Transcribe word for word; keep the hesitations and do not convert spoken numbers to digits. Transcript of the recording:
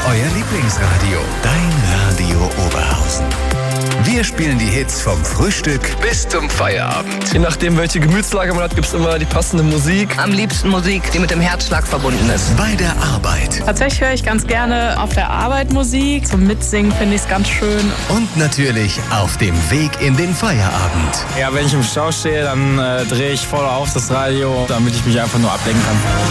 euer Lieblingsradio. Dein Radio Oberhausen. Wir spielen die Hits vom Frühstück bis zum Feierabend. Je nachdem, welche Gemütslage man hat, gibt es immer die passende Musik. Am liebsten Musik, die mit dem Herzschlag verbunden ist. Bei der Arbeit. Tatsächlich höre ich ganz gerne auf der Arbeit Musik. Zum Mitsingen finde ich es ganz schön. Und natürlich auf dem Weg in den Feierabend. Ja, wenn ich im Stau stehe, dann äh, drehe ich voll auf das Radio, damit ich mich einfach nur ablenken kann.